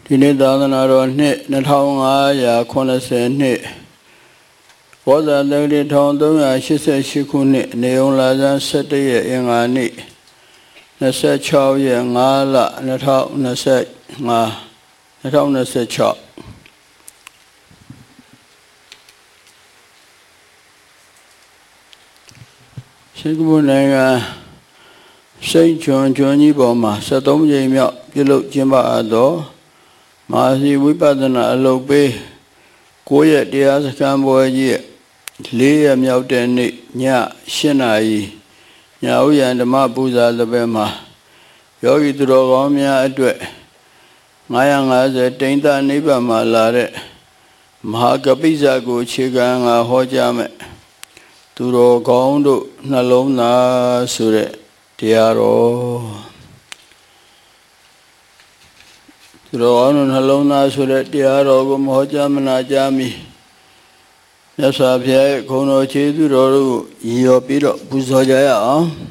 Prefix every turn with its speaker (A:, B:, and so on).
A: ဒီနေ့သာသနာတော်နှစ်2580နှစ်ဘောဇာတက္ကရာ1388ခုနှစ်နေုံလာဇန်17ရက်အင်္ဂါနေ့26ရက်5လ2026ရှိကဘုနိုင်ငံစိတ်ကျွန်းကြီးပေါ်မှာ73ကြိမ်မြောက်ပြုလုပ်ကျင်းပအပ်သောမဟာစီဝိပဿနာအလုပ်ပေး9ရက်တရားစခန်းပွဲကြီး4ရက်မြောက်တဲ့နေ့ည8နာရီညာဥယျာဉ်ဓမ္မပူဇာသဘင်မှာယောဂီသူတော်ကောင်းများအတွက်950တိန်တနိဗ္ဗာန်မှာလာတဲ့မဟာကပိစကိုခြေခံကဟောကြားမယ်သူတော်ကောင်းတို့နှလုံးသားဆိုတဲ့တရားတော်သူတော်ကောင်းတို့နှလုံးသားဆိုတဲ့တရားတော်ကိုမဟောကြားမနာကြားမီမြတ်စွာဘုရားရဲ့ဂုဏ်တော်ခြေသူတော်တို့ရည်ရောပြီးတော့ပူဇော်ကြရအောင်